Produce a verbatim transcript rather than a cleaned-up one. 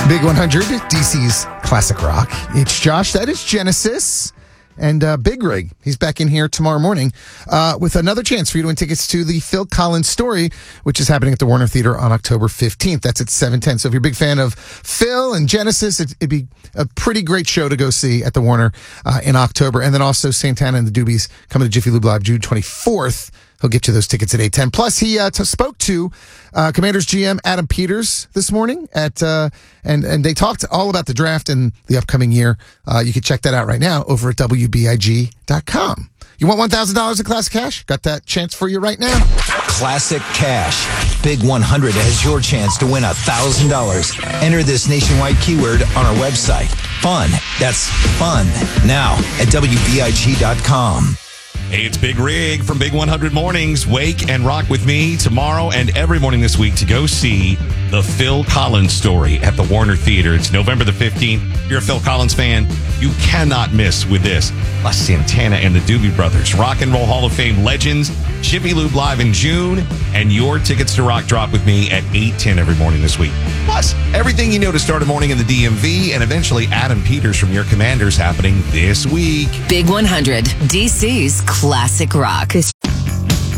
Big one hundred, D C's Classic Rock. It's Josh. That is Genesis. And uh, Big Rig, he's back in here tomorrow morning uh, with another chance for you to win tickets to the Phil Collins Story, which is happening at the Warner Theater on October fifteenth. That's at seven ten. So if you're a big fan of Phil and Genesis, it, it'd be a pretty great show to go see at the Warner uh, in October. And then also Santana and the Doobies coming to Jiffy Lube Live June twenty-fourth. He'll get you those tickets at eight ten. Plus, he uh, t- spoke to uh, Commanders G M Adam Peters this morning, at uh, and and they talked all about the draft and the upcoming year. Uh, you can check that out right now over at W B I G dot com. You want one thousand dollars in Classic Cash? Got that chance for you right now. Classic Cash. Big one hundred has your chance to win one thousand dollars. Enter this nationwide keyword on our website. Fun. That's fun. Now at W B I G dot com. Hey, it's Big Rig from Big one hundred Mornings. Wake and rock with me tomorrow and every morning this week to go see the Phil Collins Story at the Warner Theater. It's November the fifteenth. If you're a Phil Collins fan, you cannot miss with this. Plus Santana and the Doobie Brothers, Rock and Roll Hall of Fame legends, Jiffy Lube Live in June, and your tickets to Rock drop with me at eight ten every morning this week. Plus, everything you know to start a morning in the D M V, and eventually Adam Peters from Your Commanders happening this week. Big one hundred, D C's Classic Rock.